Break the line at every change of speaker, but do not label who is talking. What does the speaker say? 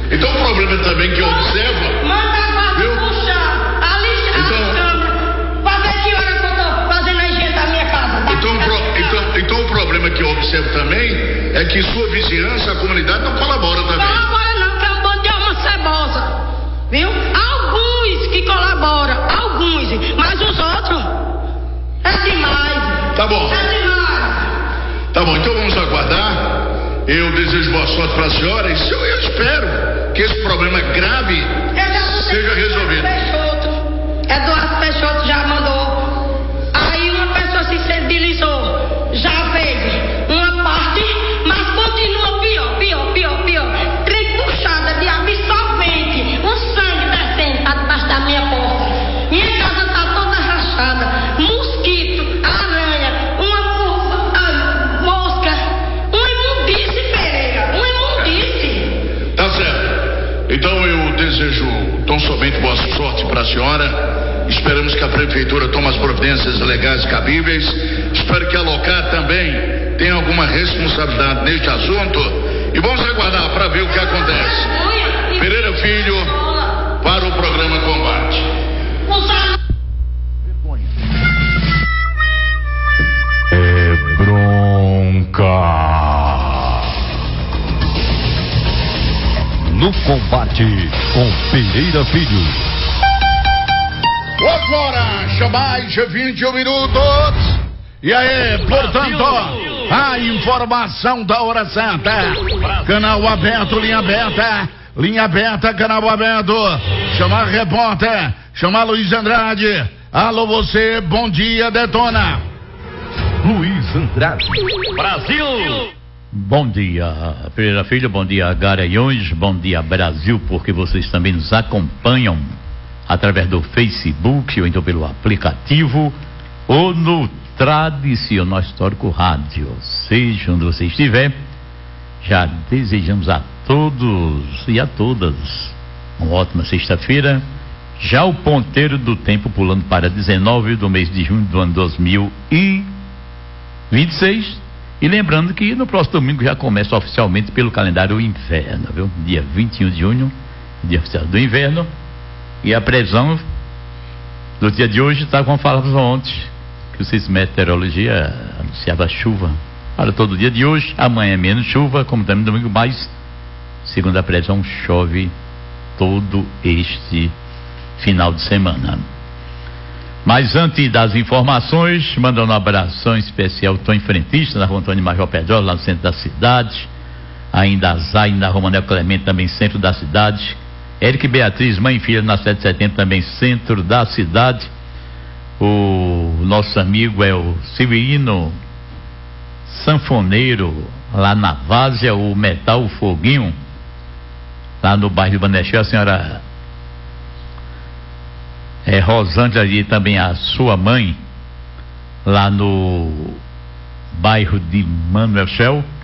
Então o problema também que observa...
Manda a guarda puxar, a lista,
então,
a câmera, fazer que hora que eu tô fazendo a higiene da minha casa.
Então o problema que eu observo também é que sua vizinhança, a comunidade não colabora também.
Colabora não, que é um bando de alma cebosa, viu? Alguns que colaboram, alguns, mas os outros é demais.
Tá bom.
É demais.
Tá bom, então vamos aguardar. Eu desejo boa sorte para a senhora e eu espero que esse problema grave seja resolvido.
Eduardo Peixoto já mandou. Aí uma pessoa se sensibilizou, já fez uma parte, mas continua pior. Trem puxada de absorvente, o sangue descendo, tá debaixo da minha porta. Minha casa tá toda rachada, mosquito, aranha, uma mosca, uma imundice, Pereira, uma imundice.
Tá certo. Então eu desejo tão somente boa sorte para a senhora. Esperamos que a prefeitura tome as providências legais cabíveis. Espero que a Locar também tenha alguma responsabilidade neste assunto. E vamos aguardar para ver o que acontece. Pereira Filho, para o programa Combate.
É bronca. No Combate com Pereira Filho.
Agora, mais de 21 minutos. E aí, portanto, a informação da hora certa. Canal aberto, linha aberta, canal aberto. Chamar repórter, chamar Luiz Andrade. Alô, você, bom dia, detona.
Luiz Andrade. Brasil.
Bom dia, Pereira Filho, bom dia, Garanhões, bom dia, Brasil, porque vocês também nos acompanham através do Facebook ou então pelo aplicativo ou no tradicional histórico rádio. Seja onde você estiver, já desejamos a todos e a todas uma ótima sexta-feira. Já o ponteiro do tempo pulando para 19 do mês de junho do ano 2026. E lembrando que no próximo domingo já começa oficialmente pelo calendário inverno, viu? Dia 21 de junho, dia oficial do inverno. E a previsão do dia de hoje está como falamos ontem, que o Serviço de Meteorologia anunciava chuva para todo o dia de hoje. Amanhã é menos chuva, como também domingo, mas segundo a previsão chove todo este final de semana. Mas antes das informações, mandando um abração especial, Tom Frentista, na rua Antônio Major Pedrosa, lá no centro da cidade. Ainda a Zay, na rua Manuel Clemente, também centro da cidade. Eric Beatriz, mãe e filha, na 7 de setembro, também centro da cidade. O nosso amigo é o Severino Sanfoneiro, lá na Várzea, o Metal o Foguinho, lá no bairro de Banechel. A senhora Rosângela e também a sua mãe, lá no bairro de Manuel Shell.